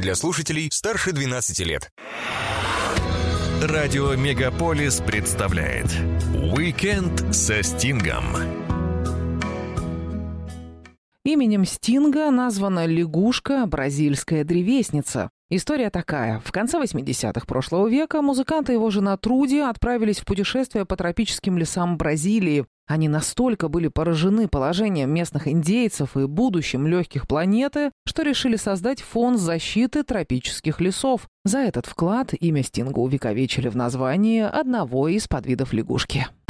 Для слушателей старше 12 лет. Радио Мегаполис представляет «Уикенд со Стингом». Именем Стинга названа лягушка «Бразильская древесница». История такая. В конце 80-х прошлого века музыкант и его жена Труди отправились в путешествие по тропическим лесам Бразилии. Они настолько были поражены положением местных индейцев и будущим легких планеты, что решили создать фонд защиты тропических лесов. За этот вклад имя Стинга увековечили в названии одного из подвидов лягушки.